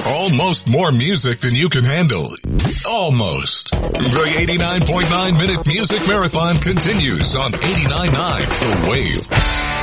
Almost more music than you can handle. Almost. The 89.9 Minute Music Marathon continues on 89.9 The Wave.